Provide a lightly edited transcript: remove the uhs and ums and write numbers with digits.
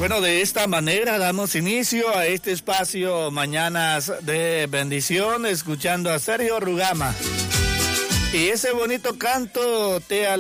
Bueno, de esta manera damos inicio a este espacio Mañanas de Bendición, escuchando a Sergio Rugama. Y ese bonito canto, Te